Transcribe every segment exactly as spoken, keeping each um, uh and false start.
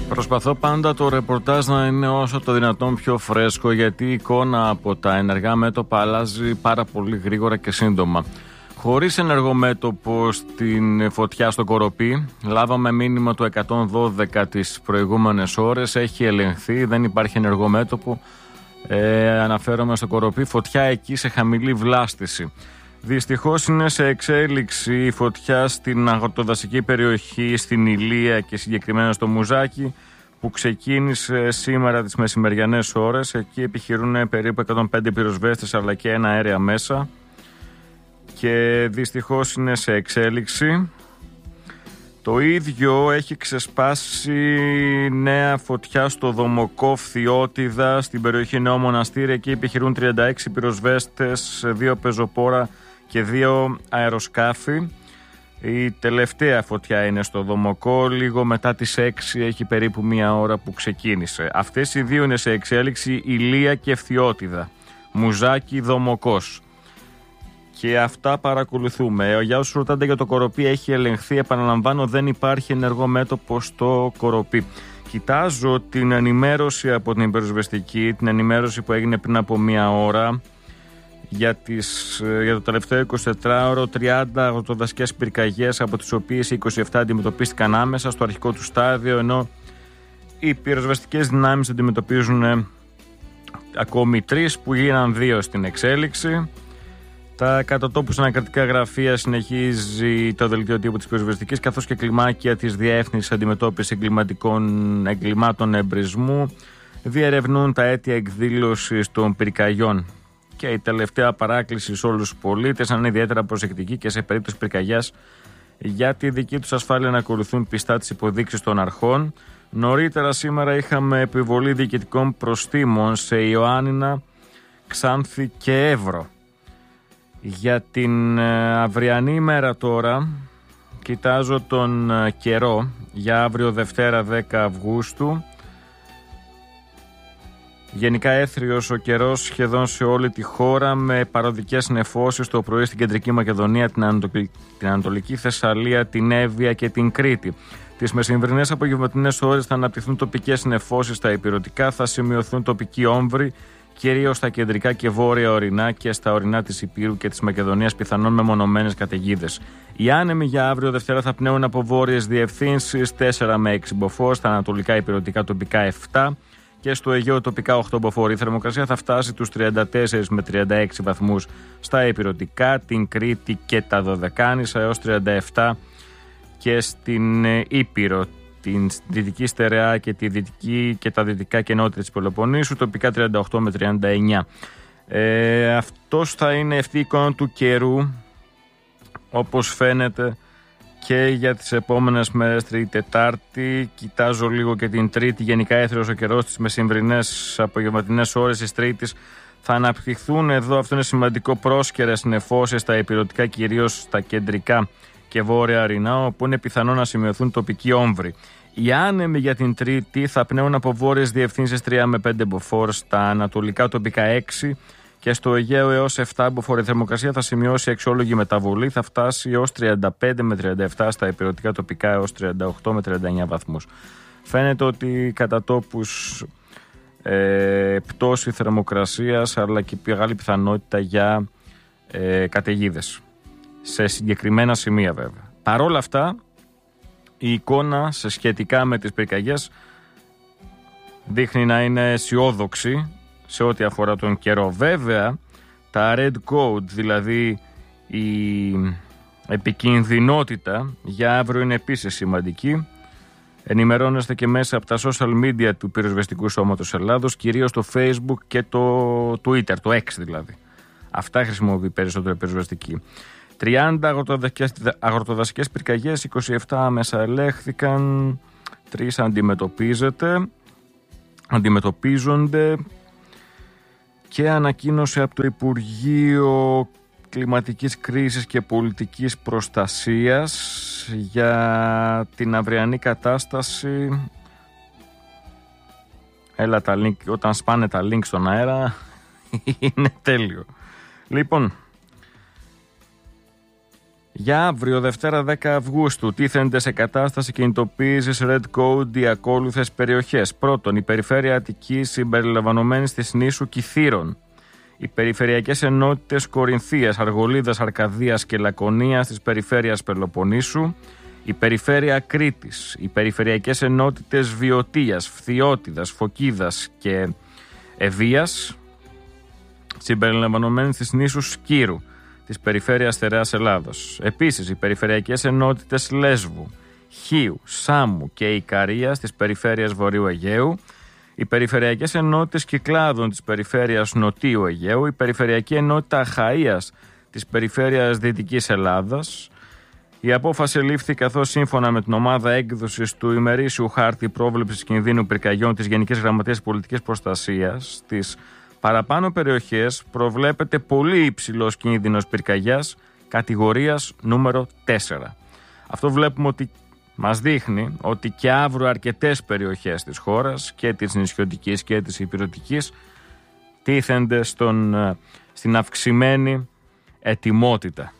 Προσπαθώ πάντα το ρεπορτάζ να είναι όσο το δυνατόν πιο φρέσκο, γιατί η εικόνα από τα ενεργά μέτωπα αλλάζει πάρα πολύ γρήγορα και σύντομα. Χωρίς ενεργό μέτωπο στην φωτιά στο Κοροπή, λάβαμε μήνυμα του εκατόν δώδεκα τις προηγούμενες ώρες. Έχει ελεγχθεί, δεν υπάρχει ενεργό μέτωπο. Ε, αναφέρομαι στο Κοροπή, φωτιά εκεί σε χαμηλή βλάστηση. Δυστυχώς είναι σε εξέλιξη η φωτιά στην αγροτοδασική περιοχή, στην Ηλία και συγκεκριμένα στο Μουζάκι, που ξεκίνησε σήμερα τις μεσημεριανές ώρες. Εκεί επιχειρούν περίπου εκατόν πέντε πυροσβέστες αλλά και ένα αέρια μέσα και δυστυχώς είναι σε εξέλιξη. Το ίδιο έχει ξεσπάσει νέα φωτιά στο Δομοκό Φθιώτιδα, στην περιοχή Νέο Μοναστήρι. Εκεί επιχειρούν τριάντα έξι πυροσβέστες, δύο πεζοπόρα και δύο αεροσκάφη. Η τελευταία φωτιά είναι στο Δομοκό, λίγο μετά τις έξι, έχει περίπου μία ώρα που ξεκίνησε. Αυτές οι δύο είναι σε εξέλιξη, Ηλία και Φθιώτιδα, Μουζάκι, Δομοκός. Και αυτά παρακολουθούμε. Για όσους ρωτάτε για το Κοροπή, έχει ελεγχθεί, επαναλαμβάνω, δεν υπάρχει ενεργό μέτωπο στο Κοροπή. Κοιτάζω την ενημέρωση από την πυροσβεστική, την ενημέρωση που έγινε πριν από μία ώρα για, τις, για το τελευταίο εικοσιτετράωρο, τριάντα αγροτοδασικές πυρκαγιές, από τις οποίες είκοσι επτά αντιμετωπίστηκαν άμεσα στο αρχικό του στάδιο, ενώ οι πυροσβεστικές δυνάμεις αντιμετωπίζουν ακόμη τρεις, που γίναν δύο στην εξέλιξη. Τα κατατόπους ανακριτικά γραφεία συνεχίζει το δελτίο τύπου της πυροσβεστικής, καθώς και κλιμάκια της Διεύθυνσης Αντιμετώπισης Εγκληματικών Εγκλημάτων Εμπρισμού διερευνούν τα αίτια εκδήλωσης των πυρκαγιών. Και η τελευταία παράκληση σε όλους τους πολίτες να είναι ιδιαίτερα προσεκτικοί και σε περίπτωση πυρκαγιάς για τη δική τους ασφάλεια να ακολουθούν πιστά τις υποδείξεις των αρχών. Νωρίτερα σήμερα είχαμε επιβολή διοικητικών προστίμων σε Ιωάννινα, Ξάνθη και Εύρο. Για την αυριανή ημέρα τώρα, κοιτάζω τον καιρό για αύριο Δευτέρα δέκα Αυγούστου. Γενικά έθριος ο καιρός σχεδόν σε όλη τη χώρα, με παροδικές νεφώσεις το πρωί στην Κεντρική Μακεδονία, την, Ανατολική, την Ανατολική Θεσσαλία, την Εύβοια και την Κρήτη. Τις μεσημβρινές απογευματινές ώρες θα αναπτυχθούν τοπικές νεφώσεις στα ηπειρωτικά, θα σημειωθούν τοπικοί όμβροι, κυρίως στα κεντρικά και βόρεια ορεινά και στα ορεινά της Ηπείρου και της Μακεδονίας, πιθανόν μεμονωμένες καταιγίδες. Οι άνεμοι για αύριο Δευτέρα θα πνέουν από βόρειες διευθύνσεις τέσσερα με έξι μποφόρ, στα ανατολικά ηπειρωτικά τοπικά επτά και στο Αιγαίο τοπικά οκτώ μποφόρ. Η θερμοκρασία θα φτάσει τους τριάντα τέσσερα με τριάντα έξι βαθμούς στα ηπειρωτικά, την Κρήτη και τα Δωδεκάνησα, έως τριάντα επτά και στην Ήπειρο, την δυτική στερεά και, τη δυτική και τα δυτικά και νότια της Πελοποννήσου, τοπικά τριάντα οκτώ με τριάντα εννιά. Ε, αυτός θα είναι αυτή η εικόνα του καιρού, όπως φαίνεται και για τις επόμενες μέρες, Τρίτη, Τετάρτη. Κοιτάζω λίγο και την Τρίτη, γενικά έθριος ο καιρός, τις μεσημβρινές απογευματινές ώρες της Τρίτης θα αναπτυχθούν εδώ, αυτό είναι σημαντικό, πρόσκαιρες νεφώσεις στα ηπειρωτικά, κυρίως στα κεντρικά και βόρεια ορεινά, όπου είναι πιθανό να σημειωθούν τοπικοί όμβροι. Οι άνεμοι για την Τρίτη θα πνέουν από βόρειες διευθύνσεις τρία με πέντε μποφόρ, στα ανατολικά τοπικά έξι και στο Αιγαίο έως επτά μποφόρ. Η θερμοκρασία θα σημειώσει αξιόλογη μεταβολή, θα φτάσει έως τριάντα πέντε με τριάντα επτά, στα ηπειρωτικά τοπικά έως τριάντα οκτώ με τριάντα εννιά βαθμούς. Φαίνεται ότι κατά τόπους ε, πτώση θερμοκρασίας, αλλά και μεγάλη πιθανότητα για ε, καταιγίδες σε συγκεκριμένα σημεία βέβαια. Παρ' όλα αυτά, η εικόνα σε σχετικά με τις πυρκαγιές δείχνει να είναι αισιόδοξη σε ό,τι αφορά τον καιρό. Βέβαια, τα red code, δηλαδή η επικινδυνότητα για αύριο, είναι επίσης σημαντική. Ενημερώνεστε και μέσα από τα social media του Πυροσβεστικού Σώματος Ελλάδος, κυρίως το Facebook και το Twitter, το X δηλαδή. Αυτά χρησιμοποιεί περισσότερο η πυροσβεστική. τριάντα αγροτοδασικές πυρκαγιές, είκοσι επτά άμεσα ελέγχθηκαν, τρεις αντιμετωπίζεται, αντιμετωπίζονται και ανακοίνωσε από το Υπουργείο Κλιματικής Κρίσης και Πολιτικής Προστασίας για την αυριανή κατάσταση. Έλα τα link, όταν σπάνε τα link στον αέρα είναι τέλειο. Λοιπόν, Για αύριο, Δευτέρα δέκα Αυγούστου, τίθενται σε κατάσταση κινητοποίησης Red Code οι ακόλουθες περιοχές. Πρώτον, η περιφέρεια Αττικής συμπεριλαμβανομένη της νήσου Κιθήρων. Οι περιφερειακές ενότητες Κορινθίας, Αργολίδας, Αρκαδίας και Λακωνίας της περιφέρειας Πελοποννήσου. Η περιφέρεια Κρήτης. Οι περιφερειακές ενότητες Βιωτίας, Φθιώτιδας, Φωκίδας και Ευβίας συμπεριλαμβανομένης της νήσου Σκύρου της περιφέρειας Στερεάς Ελλάδος. Επίσης, οι περιφερειακές ενότητες Λέσβου, Χίου, Σάμου και Ικαρίας της περιφέρειας Βορείου Αιγαίου, οι περιφερειακές ενότητες Κυκλάδων της περιφέρειας Νοτίου Αιγαίου, η περιφερειακή ενότητα Αχαΐας της περιφέρειας Δυτικής Ελλάδας. Η απόφαση λήφθη καθώς σύμφωνα με την ομάδα έκδοσης του ημερήσιου χάρτη πρόβλεψης κινδύνου πυρκαγιών της Γενικής Γραμματείας Πολιτικής Προστασίας, στις παραπάνω περιοχές προβλέπεται πολύ υψηλός κίνδυνος πυρκαγιάς κατηγορίας νούμερο τέσσερα. Αυτό βλέπουμε ότι μας δείχνει ότι και αύριο αρκετές περιοχές της χώρας και της νησιωτικής και της ηπειρωτικής τίθενται στον, στην αυξημένη ετοιμότητα.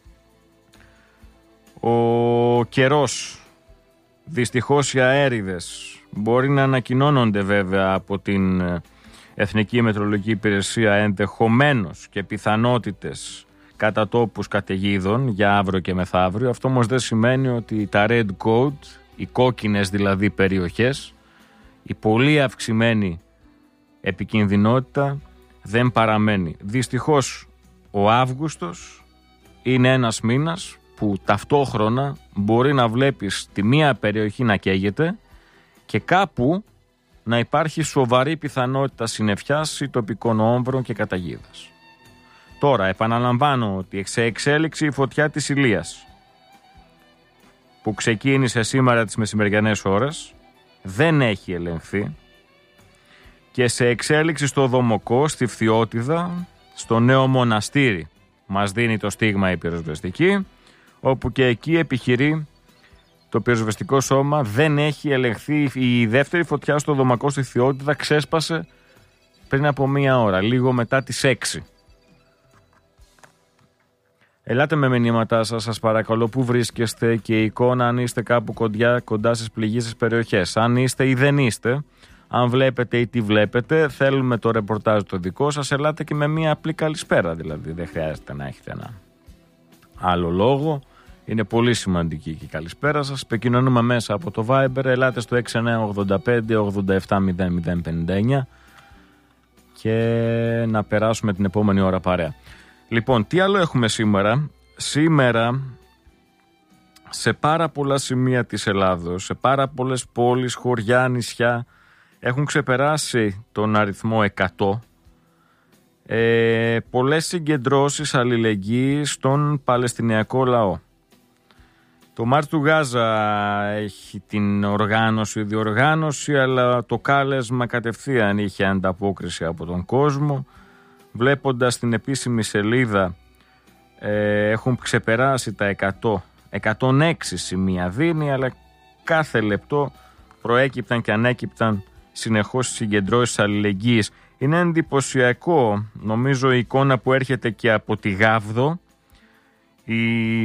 Ο καιρός, δυστυχώς οι αέριδες μπορεί να ανακοινώνονται βέβαια από την Εθνική Μετεωρολογική Υπηρεσία ενδεχομένως και πιθανότητες κατά τόπους καταιγίδων για αύριο και μεθαύριο. Αυτό όμως δεν σημαίνει ότι τα red code, οι κόκκινες δηλαδή περιοχές, η πολύ αυξημένη επικινδυνότητα δεν παραμένει. Δυστυχώς ο Αύγουστος είναι ένας μήνας που ταυτόχρονα μπορεί να βλέπεις τη μία περιοχή να καίγεται και κάπου να υπάρχει σοβαρή πιθανότητα συννεφιάς ή τοπικών όμβρων και καταιγίδας. Τώρα επαναλαμβάνω ότι σε εξέλιξη η φωτιά της Ηλίας που ξεκίνησε σήμερα τις μεσημεριανές ώρες δεν έχει ελεγχθεί και σε εξέλιξη στο Δομοκό, στη Φθιώτιδα, στο νέο μοναστήρι μας δίνει το στίγμα η πυροσβεστική, όπου και εκεί επιχειρεί το πυροσβεστικό σώμα. Δεν έχει ελεγχθεί. Η δεύτερη φωτιά στο Δομακό στη Φθιώτιδα ξέσπασε πριν από μία ώρα, λίγο μετά τις έξι. Ελάτε με μηνύματά σας, σας παρακαλώ, που βρίσκεστε και η εικόνα αν είστε κάπου κοντιά, κοντά στις πληγήσεις περιοχές. Αν είστε ή δεν είστε, αν βλέπετε ή τι βλέπετε, θέλουμε το ρεπορτάζ το δικό σας. Ελάτε και με μία απλή καλησπέρα, δηλαδή δεν χρειάζεται να έχετε ένα άλλο λόγο. Είναι πολύ σημαντική και η καλησπέρα σας. Επικοινωνούμε μέσα από το Viber. Ελάτε στο έξι εννιά ογδόντα πέντε ογδόντα επτά μηδέν μηδέν πενήντα εννιά και να περάσουμε την επόμενη ώρα παρέα. Λοιπόν, τι άλλο έχουμε σήμερα? Σήμερα σε πάρα πολλά σημεία της Ελλάδος, σε πάρα πολλές πόλεις, χωριά, νησιά έχουν ξεπεράσει τον αριθμό εκατό. Ε, πολλές συγκεντρώσεις αλληλεγγύης στον Παλαιστινιακό λαό. Το Μάρς του Γάζα έχει την οργάνωση, διοργάνωση, αλλά το κάλεσμα κατευθείαν είχε ανταπόκριση από τον κόσμο. Βλέποντας την επίσημη σελίδα ε, έχουν ξεπεράσει τα εκατό, εκατόν έξι σημεία δίνει, αλλά κάθε λεπτό προέκυπταν και ανέκυπταν συνεχώς συγκεντρώσεις αλληλεγγύης. Είναι εντυπωσιακό, νομίζω, η εικόνα που έρχεται και από τη Γάβδο, η,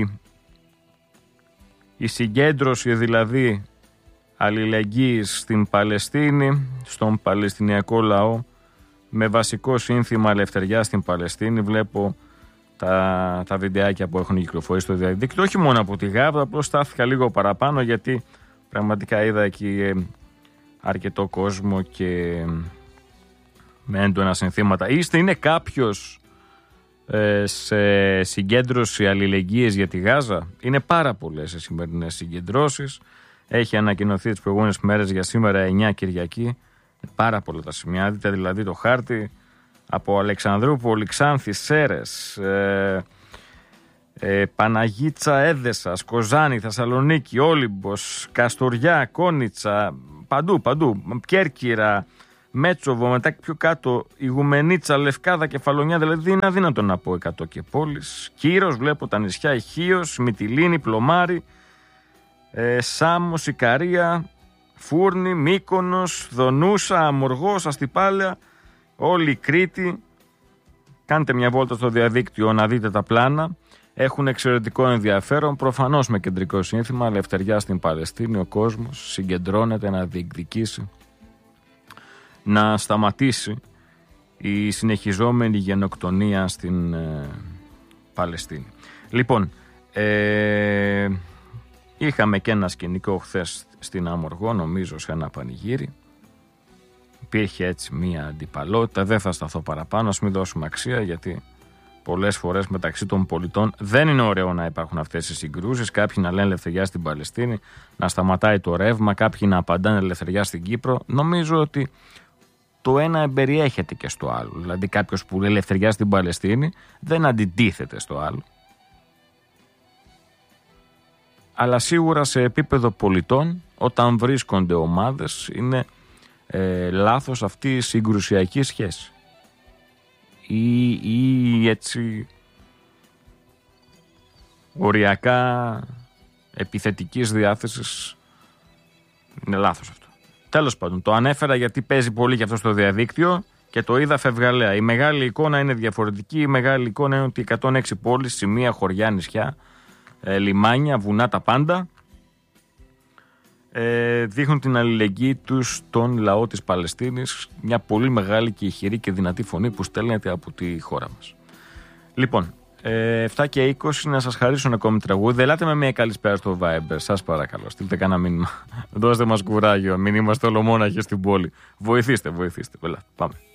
η συγκέντρωση δηλαδή αλληλεγγύης στην Παλαιστίνη, στον Παλαιστινιακό λαό, με βασικό σύνθημα ελευθεριά στην Παλαιστίνη. Βλέπω τα, τα βιντεάκια που έχουν κυκλοφορήσει στο διαδίκτυο, όχι μόνο από τη Γάβδο, απλώς στάθηκα λίγο παραπάνω γιατί πραγματικά είδα εκεί αρκετό κόσμο και με έντονα συνθήματα. Είστε, είναι κάποιος ε, σε συγκέντρωση αλληλεγγύης για τη Γάζα? Είναι πάρα πολλές οι σημερινές συγκεντρώσεις. Έχει ανακοινωθεί τις προηγούμενες μέρες για σήμερα εννιά Κυριακή. Πάρα πολλά τα σημεία. Δείτε δηλαδή το χάρτη από Αλεξανδρούπολη, Ξάνθη, Σέρες, ε, ε, Παναγίτσα, Έδεσα, Κοζάνη, Θεσσαλονίκη, Όλυμπος, Καστοριά, Κόνιτσα, παντού, παντού, Κέρκυρα, Μέτσοβο, μετά πιο κάτω Ιγουμενίτσα, Λευκάδα, Κεφαλονιά, δηλαδή είναι αδύνατο να πω εκατό και πόλεις. Κύρος, βλέπω τα νησιά, Ηχείος, Μυτιλήνη, Πλωμάρη, ε, Σάμος, Ικαρία, Φούρνη, Μύκονος, Δονούσα, Αμοργός, Αστυπάλαια, όλη η Κρήτη. Κάντε μια βόλτα στο διαδίκτυο να δείτε τα πλάνα. έχουν εξαιρετικό ενδιαφέρον, προφανώς με κεντρικό σύνθημα ελευθεριά στην Παλαιστίνη. Ο κόσμος συγκεντρώνεται να διεκδικήσει, να σταματήσει η συνεχιζόμενη γενοκτονία στην ε, Παλαιστίνη. Λοιπόν, ε, είχαμε και ένα σκηνικό χθες στην Αμοργό, νομίζω σε ένα πανηγύρι. Υπήρχε έτσι μία αντιπαλότητα, δεν θα σταθώ παραπάνω, ας μην δώσουμε αξία, γιατί πολλές φορές μεταξύ των πολιτών δεν είναι ωραίο να υπάρχουν αυτές οι συγκρούσεις. Κάποιοι να λένε ελευθεριά στην Παλαιστίνη, να σταματάει το ρεύμα, κάποιοι να απαντάνε ελευθεριά στην Κύπρο. Νομίζω ότι το ένα εμπεριέχεται και στο άλλο. Δηλαδή κάποιος που λέει ελευθεριά στην Παλαιστίνη δεν αντιτίθεται στο άλλο. Αλλά σίγουρα σε επίπεδο πολιτών, όταν βρίσκονται ομάδες, είναι ε, λάθος αυτή η συγκρουσιακή σχέση. Ή, ή έτσι οριακά επιθετικής διάθεσης. Είναι λάθος αυτό. Τέλος πάντων, το ανέφερα γιατί παίζει πολύ και αυτό στο διαδίκτυο και το είδα φευγαλέα. Η μεγάλη εικόνα είναι διαφορετική. Η μεγάλη εικόνα είναι ότι εκατόν έξι πόλεις, σημεία, χωριά, νησιά, ε, λιμάνια, βουνά, τα πάντα ε, δείχνουν την αλληλεγγύη τους στον λαό της Παλαιστίνης. Μια πολύ μεγάλη και ηχηρή και δυνατή φωνή που στέλνεται από τη χώρα μας. Λοιπόν, ε, επτά και είκοσι, να σας χαρίσω ένα ακόμη τραγούδι. Ελάτε με μια καλησπέρα στο Viber, σας παρακαλώ. Στείλτε κανένα μήνυμα. Δώστε μας κουράγιο. Μην είμαστε ολομόναχοι στην πόλη. Βοηθήστε, βοηθήστε. Ελάτε, πάμε.